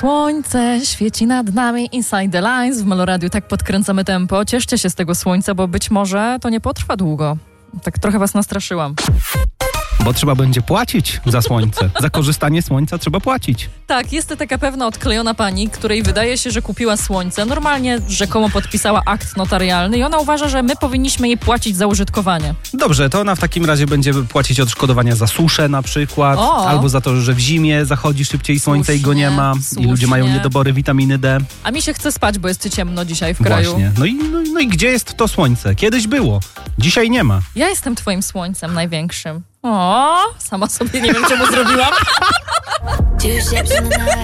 Słońce świeci nad nami, Inside the Lines w Meloradiu, tak podkręcamy tempo. Cieszcie się z tego słońca, bo być może to nie potrwa długo. Tak trochę was nastraszyłam. Bo trzeba będzie płacić za słońce. Za korzystanie z słońca trzeba płacić. Tak, jest to taka pewna odklejona pani, której wydaje się, że kupiła słońce. Normalnie rzekomo podpisała akt notarialny i ona uważa, że my powinniśmy jej płacić za użytkowanie. Dobrze, to ona w takim razie będzie płacić odszkodowania za suszę na przykład, albo za to, że w zimie zachodzi szybciej słońce i go nie ma i ludzie mają niedobory witaminy D. A mi się chce spać, bo jest ciemno dzisiaj w kraju. Właśnie. No i gdzie jest to słońce? Kiedyś było, dzisiaj nie ma. Ja jestem twoim słońcem największym. Sama sobie nie wiem, czemu zrobiłam.